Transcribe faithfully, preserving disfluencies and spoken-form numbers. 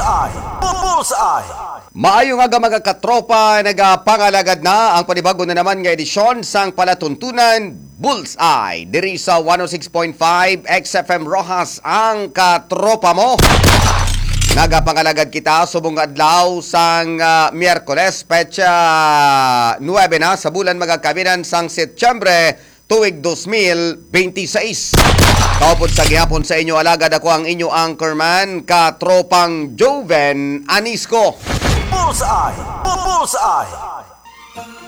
Bullseye! Bullseye! Maayo nga mga katropa, nagapangalagad na ang panibago na naman nga edisyon sang palatuntunan Bullseye. Diri sa one oh six point five X F M Rojas ang katropa mo. Nagapangalagad kita subong adlaw sang uh, Miyerkules, petsa nuwebe na sa bulan magakabinan sang Setyembre tuig two thousand twenty-six. Kaupod sa gihapon sa inyo alagad ako ang inyo anchorman, katropang Joven Anisco. Bullseye! Bullseye!